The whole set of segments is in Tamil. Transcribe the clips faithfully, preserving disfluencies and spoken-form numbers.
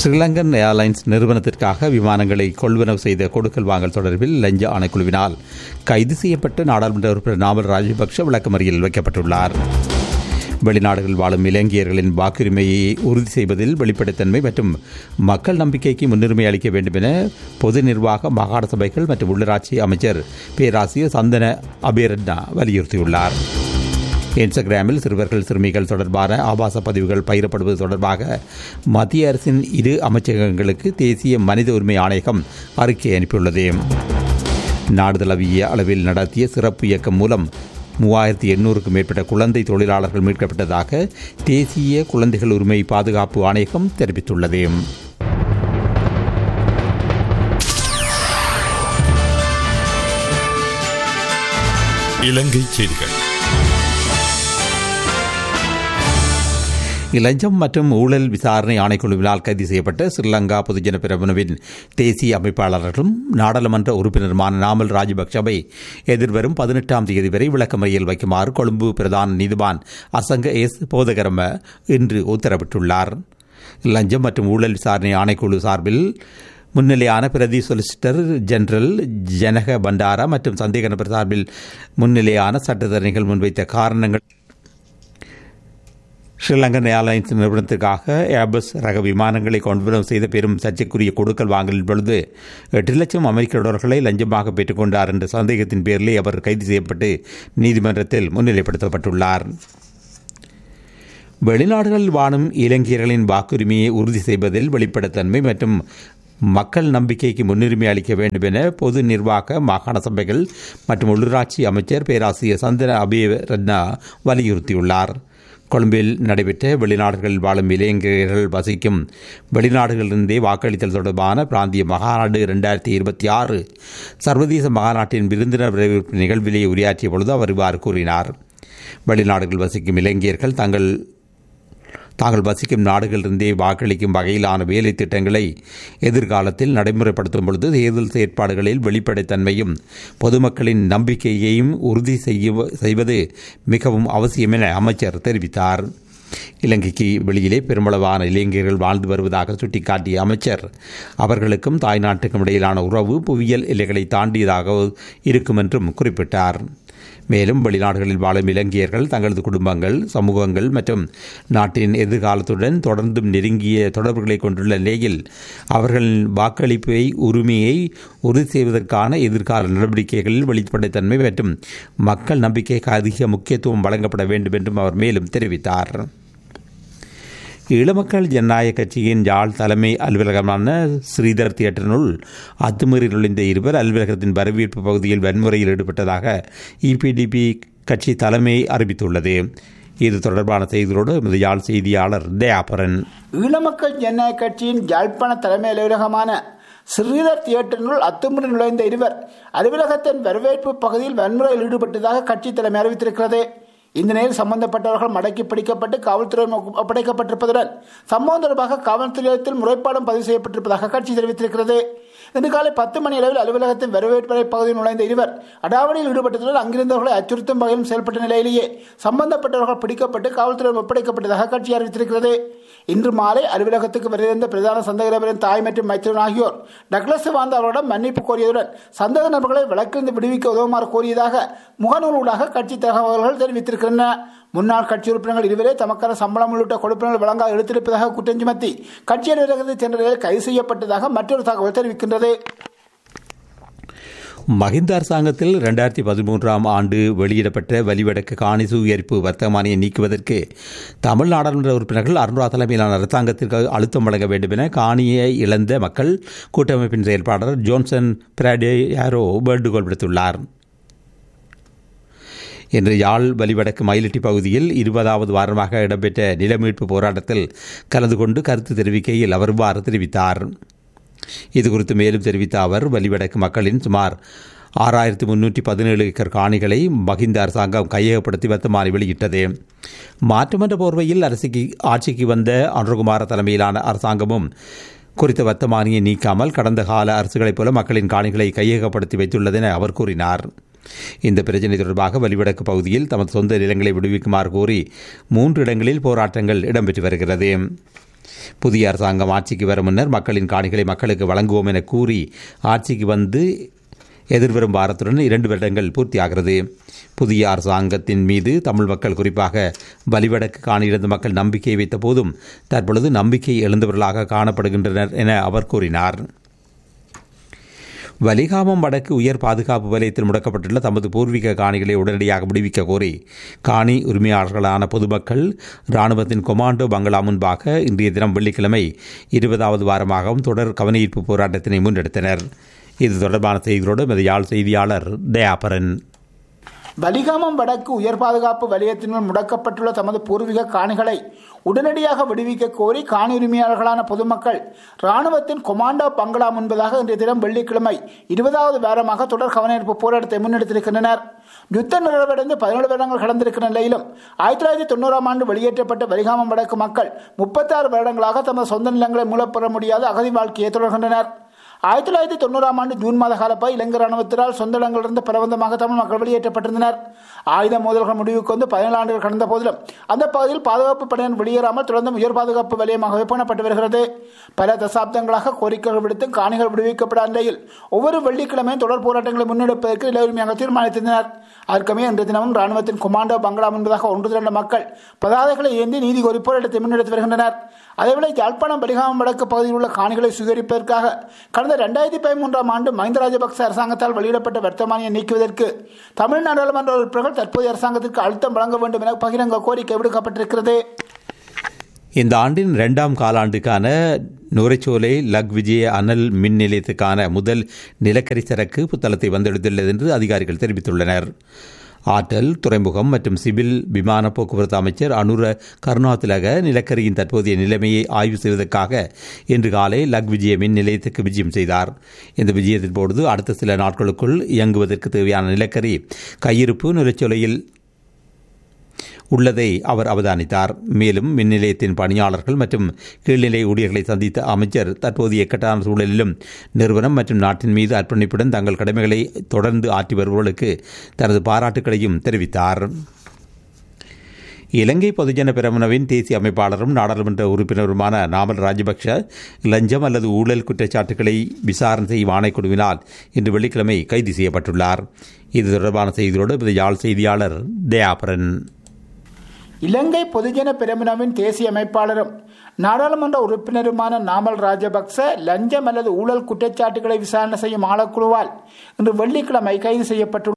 ஸ்ரீலங்கன் ஏர்லைன்ஸ் நிறுவனத்திற்காக விமானங்களை கொள்வனவு செய்த கொடுக்கல் வாங்கல் தொடர்பில் லஞ்ச ஆணைக்குழுவினால் கைது செய்யப்பட்ட நாடாளுமன்ற உறுப்பினர் நாமல் ராஜபக்ஷ விளக்கமறியலில் வைக்கப்பட்டுள்ளார். வெளிநாடுகளில் வாழும் இலங்கையர்களின் வாக்குரிமையை உறுதி செய்வதில் வெளிப்படைத்தன்மை மற்றும் மக்கள் நம்பிக்கைக்கு முன்னுரிமை அளிக்க வேண்டும் என பொது நிர்வாக மாகாண சபைகள் மற்றும் உள்ளாட்சி அமைச்சர் பேராசிரியர் சந்தன அபேரட்னா வலியுறுத்தியுள்ளார். இன்ஸ்டாகிராமில் சிறுவர்கள் சிறுமிகள் தொடர்பான ஆபாச பதிவுகள் பகிரப்படுவது தொடர்பாக மத்திய அரசின் இரு அமைச்சகங்களுக்கு தேசிய மனித உரிமை ஆணையகம் அறிக்கை அனுப்பியுள்ளது. நாடுதழுவிய அளவில் நடத்திய சிறப்பு இயக்கம் மூலம் மூவாயிரத்தி எண்ணூறுக்கும் மேற்பட்ட குழந்தை தொழிலாளர்கள் மீட்கப்பட்டதாக தேசிய குழந்தைகள் உரிமை பாதுகாப்பு ஆணையகம் தெரிவித்துள்ளது. இலங்கை செய்திகள். இலஞ்சம் மற்றும் ஊழல் விசாரணை ஆணைக்குழுவினால் கைது செய்யப்பட்ட ஸ்ரீலங்கா பொதுஜன பெரமுனவின் தேசிய அமைப்பாளர்களும் நாடாளுமன்ற உறுப்பினருமான நாமல் ராஜபக்ஷவை எதிர்வரும் பதினெட்டாம் தேதி வரை விளக்கமறியல் வைக்குமாறு கொழும்பு பிரதான நீதிவான் அசங்க எஸ் போதகரம இன்று உத்தரவிட்டுள்ளார். லஞ்சம் மற்றும் ஊழல் விசாரணை ஆணைக்குழு சார்பில் முன்னிலையான பிரதி சொலிசிட்டர் ஜெனரல் ஜனக பண்டாரா மற்றும் சந்தேக நபர் சார்பில் முன்னிலையான சட்டத்தரணிகள் முன்வைத்த காரணங்கள் ஸ்ரீலங்கன் ஏர்லைன்ஸ் நிறுவனத்திற்காக ஏர்பஸ் ரக விமானங்களை கொள்வனவு செய்த பெரும் சர்ச்சைக்குரிய கொடுக்கல் வாங்கலின் பொழுது எட்டு லட்சம் அமெரிக்க டாலர்களை லஞ்சமாக பெற்றுக் கொண்டார் என்ற சந்தேகத்தின் பேரிலே அவர் கைது செய்யப்பட்டு நீதிமன்றத்தில் முன்னிலைப்படுத்தப்பட்டுள்ளார். வெளிநாடுகளில் வாழும் இலங்கையர்களின் வாக்குரிமையை உறுதி செய்வதில் வெளிப்படைத்தன்மை மற்றும் மக்கள் நம்பிக்கைக்கு முன்னுரிமை அளிக்க வேண்டும் என பொது நிர்வாக மாகாண சபைகள் மற்றும் உள்ளூராட்சி அமைச்சர் பேராசிரியர் சந்தன அபேரட்னா வலியுறுத்தியுள்ளார். கொழும்பில் நடைபெற்ற வெளிநாடுகளில் வாழும் இளைஞர்கள் வசிக்கும் வெளிநாடுகளிலிருந்தே வாக்களித்தல் தொடர்பான பிராந்திய மகாநாடு இரண்டாயிரத்தி இருபத்தி ஆறு சர்வதேச மகாநாட்டின் விருந்தினர் வரவேற்பு நிகழ்விலே உரையாற்றிய பொழுது அவர் இவ்வாறு கூறினார். வெளிநாடுகள் வசிக்கும் இளைஞர்கள் தங்கள் தாங்கள் வசிக்கும் நாடுகளிலிருந்தே வாக்களிக்கும் வகையிலான வேலை திட்டங்களை எதிர்காலத்தில் நடைமுறைப்படுத்தும் பொழுது தேர்தல் செயற்பாடுகளில் வெளிப்படைத்தன்மையும் பொதுமக்களின் நம்பிக்கையையும் உறுதி செய்வது மிகவும் அவசியம் என அமைச்சர் தெரிவித்தார். இலங்கைக்கு வெளியிலே பெருமளவான இளைஞர்கள் வாழ்ந்து வருவதாக சுட்டிக்காட்டிய அமைச்சர் அவர்களுக்கும் தாய்நாட்டுக்கும் இடையிலான உறவு புவியியல் எல்லைகளை தாண்டியதாக இருக்கும் என்றும் குறிப்பிட்டார். மேலும் வெளிநாடுகளில் வாழும் இலங்கையர்கள் தங்களது குடும்பங்கள் சமூகங்கள் மற்றும் நாட்டின் எதிர்காலத்துடன் தொடர்ந்தும் நெருங்கிய தொடர்புகளை கொண்டுள்ள நிலையில் அவர்களின் வாக்களிப்பை உரிமையை உறுதி செய்வதற்கான எதிர்கால நடவடிக்கைகளில் வெளிப்படைத்தன்மை மற்றும் மக்கள் நம்பிக்கைக்கு அதிக முக்கியத்துவம் வழங்கப்பட வேண்டும் என்றும் அவர் மேலும் தெரிவித்தார். ஈழமக்கள் ஜனநாயக கட்சியின் யாழ் தலைமை அலுவலகமான ஸ்ரீதர் தியேட்டரினுள் அத்துமீறி நுழைந்த இருவர் அலுவலகத்தின் வரவேற்பு பகுதியில் வன்முறையில் ஈடுபட்டதாக இபிடிபி கட்சி தலைமை அறிவித்துள்ளது. இது தொடர்பான செய்திகளோடு எமது யாழ் செய்தியாளர் தயாபரன். ஈழமக்கள் ஜனநாயக கட்சியின் யாழ்ப்பாண தலைமை அலுவலகமான ஸ்ரீதர் தியேட்டரினுள் அத்துமீறி நுழைந்த இருவர் அலுவலகத்தின் வரவேற்பு பகுதியில் வன்முறையில் ஈடுபட்டதாக கட்சி தலைமை அறிவித்திருக்கிறது. இந்த நிலையில் சம்பந்தப்பட்டவர்கள் மடக்கி பிடிக்கப்பட்டு காவல்துறையில் ஒப்படைக்கப்பட்டிருப்பதுடன் சம்பவம் தொடர்பாக காவல்துறையத்தில் முறைப்பாடும் பதிவு செய்யப்பட்டிருப்பதாக கட்சி தெரிவித்திருக்கிறது. இன்று காலை பத்து மணி அளவில் அலுவலகத்தின் வரவேற்பறை பகுதியில் நுழைந்த இருவர் அடாவடியில் ஈடுபட்டதுடன் அங்கிருந்தவர்களை அச்சுறுத்தும் வகையில் செயல்பட்ட நிலையிலேயே சம்பந்தப்பட்டவர்கள் பிடிக்கப்பட்டு காவல்துறையில் ஒப்படைக்கப்பட்டதாக கட்சி அறிவித்திருக்கிறது. இன்று மாலை அலுவலகத்துக்கு வருகின்ற பிரதான சந்தேக நபரின் தாய் மற்றும் மைத்திரன் ஆகியோர் டக்ளஸ் வாந்த அவர்களிடம் மன்னிப்பு கோரியதுடன் சந்தேக நபர்களை வழக்கிலிருந்து விடுவிக்க உதவுமாறு கோரியதாக முகநூலாக கட்சி தகவல்கள் தெரிவித்திருக்கின்றன. முன்னாள் கட்சி உறுப்பினர்கள் இருவரே தமக்கான சம்பளம் உள்ளிட்ட கொடுப்பினர்கள் வழங்க எடுத்திருப்பதாக குற்றம் சுமத்தி கட்சி அலுவலகத்தை சென்ற நிலையில் கைது செய்யப்பட்டதாக மற்றொரு தகவல் தெரிவிக்கின்றது. மஹிந்த அரசாங்கத்தில் இரண்டாயிரத்தி பதிமூன்றாம் ஆண்டு வெளியிடப்பட்ட வலிவடக்கு காணி சுவீகரிப்பு வர்த்தமானியை நீக்குவதற்கு தமிழ் நாடாளுமன்ற உறுப்பினர்கள் அருண்ரா தலைமையிலான அரசாங்கத்திற்கு அழுத்தம் வழங்க வேண்டும் என காணியை இழந்த மக்கள் கூட்டமைப்பின் செயல்பாளர் ஜோன்சன் பிராடேயாரோ வேண்டுகோள் விடுத்துள்ளார். இன்று யாழ் வலிவடக்கு மயிலிட்டி பகுதியில் இருபதாவது வாரமாக இடம்பெற்ற நிலமீட்பு போராட்டத்தில் கலந்து கொண்டு கருத்து தெரிவிக்கையில் அவர் இவ்வாறு தெரிவித்தார். இதுகுறித்து மேலும் தெரிவித்த அவர் வலிவடக்கு மக்களின் சுமார் ஆறாயிரத்தி முன்னூற்றி பதினேழு ஏக்கர் காணிகளை மஹிந்த அரசாங்கம் கையகப்படுத்தி வர்த்தமானி வெளியிட்டது. மாற்றுமன்ற போர்வையில் அரசுக்கு ஆட்சிக்கு வந்த அனுரகுமார தலைமையிலான அரசாங்கமும் குறித்த வர்த்தமானியை நீக்காமல் கடந்த கால அரசுகளைப் போல மக்களின் காணிகளை கையகப்படுத்தி வைத்துள்ளதென அவர் கூறினார். இந்த பிரச்சினை தொடர்பாக வலிவடக்கு பகுதியில் தமது சொந்த நிலங்களை விடுவிக்குமாறு கோரி மூன்று இடங்களில் போராட்டங்கள் இடம்பெற்று வருகிறது. புதிய அரசாங்கம் ஆட்சிக்கு வரும் முன்னர் மக்களின் காணிகளை மக்களுக்கு வழங்குவோம் என கூறி ஆட்சிக்கு வந்து எதிர்வரும் வாரத்துடன் இரண்டு வருடங்கள் பூர்த்தியாகிறது. புதிய அரசாங்கத்தின் மீது தமிழ் மக்கள் குறிப்பாக வலிவடக்கு காணியிலிருந்து மக்கள் நம்பிக்கை வைத்த போதும் தற்பொழுது நம்பிக்கை எழுந்தவர்களாக காணப்படுகின்றனர் என அவர் கூறினார். வலிகாமம் வடக்கு உயர் பாதுகாப்பு வலயத்தில் முடக்கப்பட்டுள்ள தமது பூர்வீக காணிகளை உடனடியாக விடுவிக்க கோரி காணி உரிமையாளர்களான பொதுமக்கள் இராணுவத்தின் கொமாண்டோ பங்களா முன்பாக இன்றைய தினம் வெள்ளிக்கிழமை இருபதாவது வாரமாகவும் தொடர் கவனஈர்ப்பு போராட்டத்தினை முன்னெடுத்தனர். இது தொடர்பான செய்திகளோடு மது யாழ் செய்தியாளர் தயாபரன். வலிகாமம் வடக்கு உயர் பாதுகாப்பு வலயத்தினுள் முடக்கப்பட்டுள்ள தமது பூர்வீக காணிகளை உடனடியாக விடுவிக்க கோரி காணி உரிமையாளர்களான பொதுமக்கள் இராணுவத்தின் கொமாண்டோ பங்களா முன்பதாக இன்றைய தினம் வெள்ளிக்கிழமை இருபதாவது வாரமாக தொடர் கவனஈர்ப்பு போராட்டத்தை முன்னெடுத்திருக்கின்றனர். யுத்த நிறைவடைந்து பதினேழு வருடங்கள் கடந்திருக்கிற நிலையிலும் ஆயிரத்தி தொள்ளாயிரத்தி தொண்ணூறாம் ஆண்டு வெளியேற்றப்பட்ட வலிகாமம் வடக்கு மக்கள் முப்பத்தாறு வருடங்களாக தமது சொந்த நிலங்களை மூலப்பெற முடியாத அகதி வாழ்க்கையை தொடர்கின்றனர். ஆயிரத்தி தொள்ளாயிரத்தி தொண்ணூறாம் ஆண்டு ஜூன் மாத காலப்ப இலங்கை ராணுவத்தினால் சொந்த இடங்களிலிருந்து பலவந்தமாக தமிழ் மக்கள் வெளியேற்றப்பட்டிருந்தனர். ஆயுத மோதல்கள் முடிவுக்கு வந்து பதினேழு ஆண்டுகள் கடந்த போதிலும் அந்த பகுதியில் பாதுகாப்பு படையினர் வெளியேறாமல் தொடர்ந்து உயர் பாதுகாப்பு வலயமாகவே பேணப்பட்டு வருகிறது. பல தசாப்தங்களாக கோரிக்கைகள் விடுத்தும் காணிகள் விடுவிக்கப்படாத நிலையில் ஒவ்வொரு வெள்ளிக்கிழமையும் தொடர் போராட்டங்களை முன்னெடுப்பதற்கு நில உரிமையாக தீர்மானித்திருந்தனர். அதற்கமே இன்றைய தினமும் ராணுவத்தின் கொமாண்டோ பங்களா முன்பதாக ஒன்று திரண்ட மக்கள் பதாதைகளை ஏந்தி நீதி கோரி போராட்டத்தை முன்னெடுத்து வருகின்றனர். அதேவேளை யாழ்ப்பாணம் வலிகாமம் வடக்கு பகுதியில் உள்ள காணிகளை சுகரிப்பதற்காக கடந்த இரண்டாயிரத்தி பதிமூன்றாம் ஆண்டு மஹிந்த ராஜபக்ச அரசாங்கத்தால் வெளியிடப்பட்ட வர்த்தமானியை நீக்குவதற்கு தமிழ் நாடாளுமன்ற உறுப்பினர்கள் தற்போதைய அரசாங்கத்திற்கு அழுத்தம் வழங்க வேண்டும் என பகிரங்க கோரிக்கை விடுக்கப்பட்டிருக்கிறது. இந்த ஆண்டின் இரண்டாம் காலாண்டுக்கான நுரைச்சோலை லக் விஜய அனல் மின் நிலையத்துக்கான முதல் நிலக்கரி சரக்கு புத்தளத்தை வந்தெடுத்துள்ளது என்று அதிகாரிகள் தெரிவித்துள்ளனர். ஆற்றல், துறைமுகம் மற்றும் சிவில் விமான போக்குவரத்து அமைச்சர் அனுர கருணாதிலக நிலக்கரியின் தற்போதைய நிலைமையை ஆய்வு செய்வதற்காக இன்று காலை லக் விஜய மின் நிலையத்துக்கு விஜயம் செய்தார். இந்த விஜயத்தின் பொழுது அடுத்த சில நாட்களுக்குள் இயங்குவதற்கு தேவையான நிலக்கரி கையிருப்பு நுரைச்சோலையில் உள்ளதை அவர் அவதானித்தார். மேலும் மின் நிலையத்தின் பணியாளர்கள் மற்றும் கீழ்நிலை ஊழியர்களை சந்தித்த அமைச்சர் தற்போதைய இக்கட்டான சூழலிலும் நிறுவனம் மற்றும் நாட்டின் மீது அர்ப்பணிப்புடன் தங்கள் கடமைகளை தொடர்ந்து ஆற்றி வருபவர்களுக்கு தனது பாராட்டுகளையும் தெரிவித்தார். இலங்கை பொதுஜன பெரமுனவின் தேசிய அமைப்பாளரும் நாடாளுமன்ற உறுப்பினருமான நாமல் ராஜபக்ஷ லஞ்சம் அல்லது ஊழல் குற்றச்சாட்டுகளை விசாரணை செய்யும் ஆணைக்குழுவினால் இன்று வெள்ளிக்கிழமை கைது செய்யப்பட்டுள்ளார். இது தொடர்பான செய்திகளோடு யாழ் செய்தியாளர் தயாபரன். இலங்கை பொதுஜன பெரமுனவின் தேசிய அமைப்பாளரும் நாடாளுமன்ற உறுப்பினருமான நாமல் ராஜபக்ச லஞ்சம் அல்லது ஊழல் குற்றச்சாட்டுகளை விசாரணை செய்யும் ஆணைக்குழுவால் இன்று வெள்ளிக்கிழமை கைது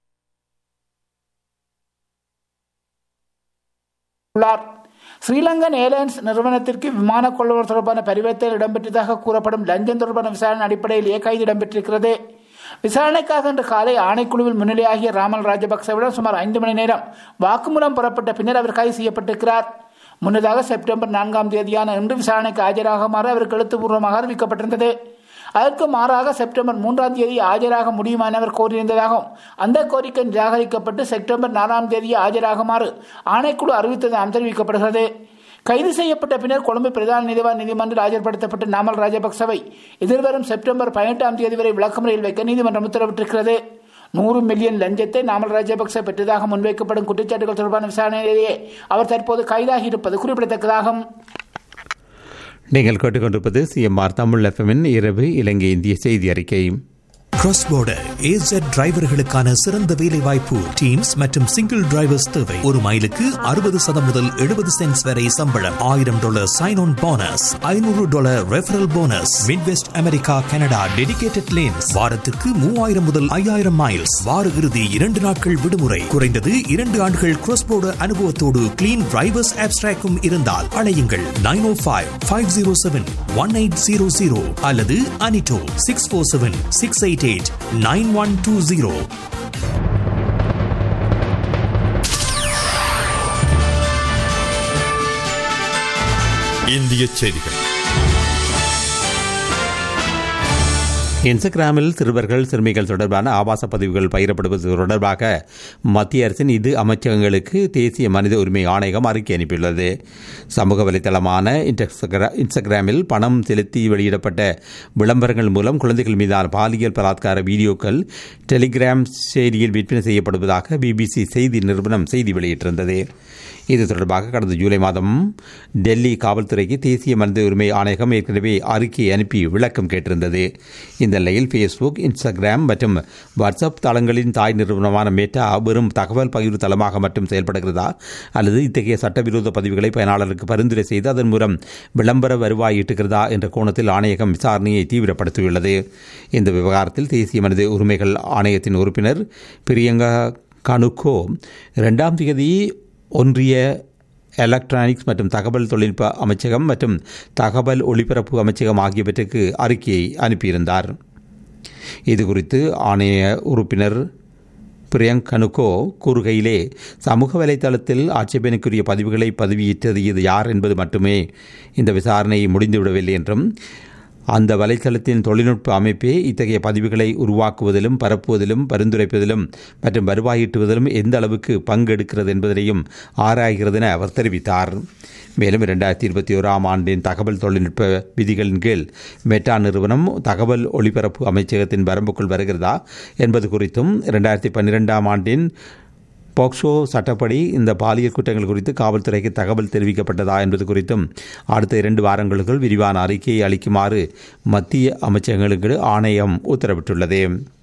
செய்யப்பட்டுள்ளார். ஸ்ரீலங்கன் ஏர்லைன்ஸ் நிறுவனத்திற்கு விமான கொள்வனர் தொடர்பான பரிவர்த்தனை இடம்பெற்றதாக கூறப்படும் லஞ்சம் தொடர்பான விசாரணை அடிப்படையிலேயே கைது இடம்பெற்றிருக்கிறது. விசாரணைக்காக இன்று காலை ஆணைக்குழுவில் முன்னிலையாகிய ராமல் ராஜபக்சவிடம் சுமார் ஐந்து மணி நேரம் வாக்குமூலம் பெறப்பட்ட பின்னர் அவர் கைது செய்யப்பட்டிருக்கிறார். முன்னதாக செப்டம்பர் நான்காம் தேதியான இன்று விசாரணைக்கு ஆஜராகுமாறு அவருக்கு எழுத்துப்பூர்வமாக அறிவிக்கப்பட்டிருந்தது. அதற்கு மாறாக செப்டம்பர் மூன்றாம் தேதி ஆஜராக முடியுமா என அவர் கோரியிருந்ததாகவும் அந்த கோரிக்கை நிராகரிக்கப்பட்டு செப்டம்பர் நாலாம் தேதி ஆஜராகுமாறு ஆணைக்குழு அறிவித்ததாகவும் தெரிவிக்கப்படுகிறது. கைது செய்யப்பட்ட பின்னர் கொழும்பு பிரதான நீதிவான் நீதிமன்றில் ஆஜர்படுத்தப்பட்ட நாமல் ராஜபக்சவை எதிர்வரும் செப்டம்பர் பதினெட்டாம் தேதி வரை விளக்கமறையில் வைக்க நீதிமன்றம் உத்தரவிட்டிருக்கிறது. நூறு மில்லியன் லஞ்சத்தை நாமல் ராஜபக்ச பெற்றதாக முன்வைக்கப்படும் குற்றச்சாட்டுகள் தொடர்பான விசாரணையிலேயே அவர் தற்போது கைதாகி இருப்பது குறிப்பிடத்தக்கதாகும். நீங்கள் கேட்டுக்கொண்டிருப்பது சிஎம்ஆர் தமிழ் எஃப்எம்மின் இரவு இலங்கை இந்திய செய்தி அறிக்கை. கிராஸ் போர்டர் ஏசெட் டிரைவர்களுக்கான சிறந்த வேலை வாய்ப்பு. டீம்ஸ் மற்றும் சிங்கிள் டிரைவர்ஸ் தேவை. ஒரு மைலுக்கு அறுபது சதம் முதல் எழுபது சென்ட்ஸ் வரை சம்பளம். ஆயிரம் டாலர் சைன் ஆன் போனஸ், ஐநூறு dollar referral bonus. Midwest America, Canada dedicated lanes. வாரத்துக்கு மூவாயிரம் முதல் ஐயாயிரம் மைல்ஸ். வார இறுதி இரண்டு நாட்கள் விடுமுறை. குறைந்தது இரண்டு ஆண்டுகள் கிராஸ் போர்டர் அனுபவத்தோடு கிளீன் டிரைவர்ஸ் ஆப்ஸ்ட்ராக்கும் இருந்தால் அழையுங்கள் நைன் ஓ five five zero seven one eight zero zero அல்லது அனிட்டோ six four seven six eight nine one two zero. இந்திய செய்திகள். இன்ஸ்டாகிராமில் சிறுவர்கள் சிறுமிகள் தொடர்பான ஆபாச பதிவுகள் பகிரப்படுவது தொடர்பாக மத்திய அரசின் இது அமைச்சகங்களுக்கு தேசிய மனித உரிமை ஆணையம் அறிக்கை அனுப்பியுள்ளது. சமூக வலைதளமான இன்ஸ்டாகிராமில் பணம் செலுத்தி வெளியிடப்பட்ட விளம்பரங்கள் மூலம் குழந்தைகள் மீதான பாலியல் பலாத்கார வீடியோக்கள் டெலிகிராம் செய்தியில் விற்பனை செய்யப்படுவதாக பிபிசி செய்தி நிறுவனம் செய்தி வெளியிட்டிருந்தது. இது தொடர்பாக கடந்த ஜூலை மாதம் டெல்லி காவல்துறைக்கு தேசிய மனித உரிமை ஆணையகம் ஏற்கனவே அறிக்கையை அனுப்பி விளக்கம் கேட்டிருந்தது. இந்த நிலையில் ஃபேஸ்புக், இன்ஸ்டாகிராம் மற்றும் வாட்ஸ்அப் தளங்களின் தாய் நிறுவனமான மெட்டா வெறும் தகவல் பகிர்வு தளமாக மட்டும் செயல்படுகிறதா அல்லது இத்தகைய சட்டவிரோத பதிவுகளை பயனாளருக்கு பரிந்துரை செய்து அதன் மூலம் விளம்பர வருவாய் ஈட்டுகிறதா என்ற கோணத்தில் ஆணையகம் விசாரணையை தீவிரப்படுத்தியுள்ளது. இந்த விவகாரத்தில் தேசிய மனித உரிமைகள் ஆணையத்தின் உறுப்பினர் பிரியங்கா கனுக்கோ இரண்டாம் தேதி ஒன்றிய எலக்ட்ரானிக்ஸ் மற்றும் தகவல் தொழில்நுட்ப அமைச்சகம் மற்றும் தகவல் ஒலிபரப்பு அமைச்சகம் ஆகியவற்றுக்கு அறிக்கையை அனுப்பியிருந்தார். இதுகுறித்து ஆணைய உறுப்பினர் பிரியங்க் கனுக்கோ கூறுகையிலே, சமூக வலைதளத்தில் ஆட்சேபனைக்குரிய பதிவுகளை பதிவிட்டது இது யார் என்பது மட்டுமே இந்த விசாரணை முடிந்துவிடவில்லை என்றும் அந்த வலைத்தளத்தின் தொழில்நுட்ப அமைப்பே இத்தகைய பதிவுகளை உருவாக்குவதிலும் பரப்புவதிலும் பரிந்துரைப்பதிலும் மற்றும் வருவாயிட்டுவதிலும் எந்த அளவுக்கு பங்கெடுக்கிறது என்பதையும் ஆராய்கிறது என அவர் தெரிவித்தார். மேலும் இரண்டாயிரத்தி இருபத்தி ஓராம் ஆண்டின் தகவல் தொழில்நுட்ப விதிகளின் கீழ் மெட்டா நிறுவனம் தகவல் ஒலிபரப்பு அமைச்சகத்தின் வரம்புக்குள் வருகிறதா என்பது குறித்தும் இரண்டாயிரத்தி பன்னிரெண்டாம் ஆண்டின் போக்சோ சட்டப்படி இந்த பாலியல் குற்றங்கள் குறித்து காவல்துறைக்கு தகவல் தெரிவிக்கப்பட்டதா என்பது குறித்தும் அடுத்த இரண்டு வாரங்களுக்குள் விரிவான அறிக்கையை அளிக்குமாறு மத்திய அமைச்சகங்களுக்கு ஆணையம் உத்தரவிட்டுள்ளது.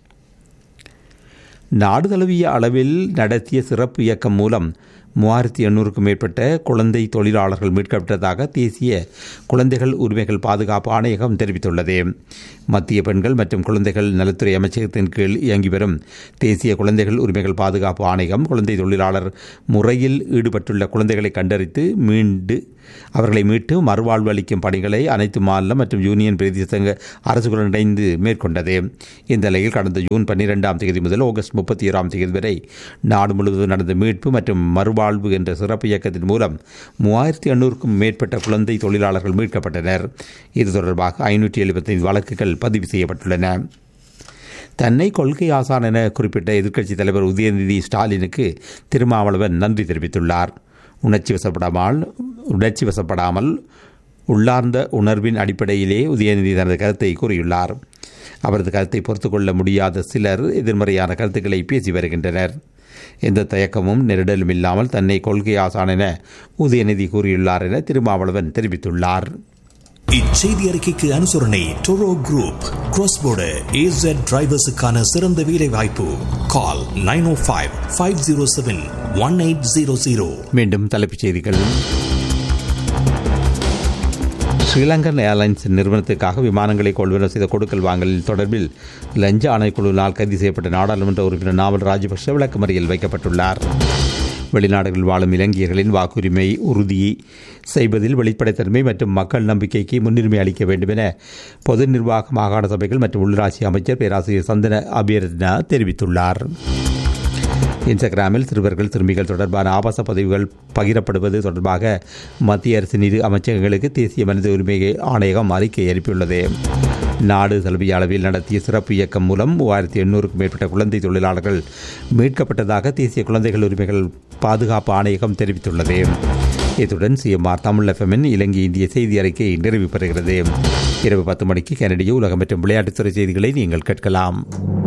நாடு தழுவிய அளவில் நடத்திய சிறப்பு இயக்கம் மூலம் மூவாயிரத்தி எண்ணூறுக்கும் மேற்பட்ட குழந்தை தொழிலாளர்கள் மீட்கப்பட்டதாக தேசிய குழந்தைகள் உரிமைகள் பாதுகாப்பு ஆணையகம் தெரிவித்துள்ளது. மத்திய பெண்கள் மற்றும் குழந்தைகள் நலத்துறை அமைச்சகத்தின் கீழ் இயங்கி வரும் தேசிய குழந்தைகள் உரிமைகள் பாதுகாப்பு ஆணையம் குழந்தை தொழிலாளர் முறையில் ஈடுபட்டுள்ள குழந்தைகளை கண்டறிந்து மீண்டு அவர்களை மீட்டு மறுவாழ்வு அளிக்கும் பணிகளை அனைத்து மாநில மற்றும் யூனியன் பிரதேச அரசுகளுடன் இணைந்து மேற்கொண்டது. இந்த நிலையில் கடந்த ஜூன் பன்னிரெண்டாம் தேதி முதல் ஆகஸ்ட் முப்பத்தி ஓராம் தேதி வரை நாடு முழுவதும் நடந்த மீட்பு மற்றும் மறுவாழ்வு என்ற சிறப்பு இயக்கத்தின் மூலம் மூவாயிரத்தி எண்ணூறுக்கும் மேற்பட்ட குழந்தை தொழிலாளர்கள் மீட்கப்பட்டனர். இது தொடர்பாக ஐநூற்றி எழுபத்தி ஐந்து வழக்குகள் பதிவு செய்யப்பட்டுள்ளன. தன்னை கொள்கை ஆசான் என குறிப்பிட்ட எதிர்க்கட்சித் தலைவர் உதயநிதி ஸ்டாலினுக்கு திருமாவளவன் நன்றி தெரிவித்துள்ளார். உணர்ச்சி வசப்படாமல் உணர்ச்சி வசப்படாமல் உள்ளார்ந்த உணர்வின் அடிப்படையிலே உதயநிதி தனது கருத்தை கூறியுள்ளார். அவரது கருத்தை பொறுத்து கொள்ள முடியாத சிலர் எதிர்மறையான கருத்துக்களை பேசி வருகின்றனர். எந்த தயக்கமும் நெருடலும் இல்லாமல் தன்னை கொள்கை ஆசான் என உதயநிதி கூறியுள்ளார் என திருமாவளவன் தெரிவித்துள்ளார். இச்செய்தி அறிக்கைக்கு அனுசரணை டொரோ குரூப் கிராஸ் போர்டர் ஏசட் டிரைவர்ஸுக்கான சிறந்த வேலை வாய்ப்பு. கால் நைன் ஓ five five zero seven one eight zero zero. மீண்டும் தலைப்புச் செய்திகள். ஸ்ரீலங்கன் ஏர்லைன்ஸ் நிறுவனத்துக்காக விமானங்களை கொள்வனவு செய்த கொடுக்கல் வாங்கலில் தொடர்பில் லஞ்ச ஆணைக்குழுவினால் கைது செய்யப்பட்ட நாடாளுமன்ற உறுப்பினர் நாமல் ராஜபக்ஷ விளக்கமறியல் வைக்கப்பட்டுள்ளார். வெளிநாடுகளில் வாழும் இலங்கையர்களின் வாக்குரிமை உறுதி செய்வதில் வெளிப்படைத்தன்மை மற்றும் மக்கள் நம்பிக்கைக்கு முன்னுரிமை அளிக்க வேண்டும் என பொது நிர்வாக மாகாண சபைகள் மற்றும் உள்ளாட்சி அமைச்சர் பேராசிரியர் சந்தன அபியர்தனா தெரிவித்துள்ளார். இன்ஸ்டாகிராமில் சிறுவர்கள் சிறுமிகள் தொடர்பான ஆபாச பதிவுகள் பகிரப்படுவது தொடர்பாக மத்திய அரசின் இரு அமைச்சகங்களுக்கு தேசிய மனித உரிமை ஆணையகம் அறிக்கை அனுப்பியுள்ளது. நாடு தழுவிய அளவில் நடத்திய சிறப்பு இயக்கம் மூலம் மூவாயிரத்தி எண்ணூறுக்கும் மேற்பட்ட குழந்தை தொழிலாளர்கள் மீட்கப்பட்டதாக தேசிய குழந்தைகள் உரிமைகள் பாதுகாப்பு ஆணையகம் தெரிவித்துள்ளது. இத்துடன் சிஎம்ஆர் தமிழ் எஃப்எம்மின் இலங்கை இந்திய செய்தி அறிக்கை நிறைவு பெறுகிறது. இரவு பத்து மணிக்கு கனடிய உலகம் மற்றும் விளையாட்டுத்துறை செய்திகளை நீங்கள் கேட்கலாம்.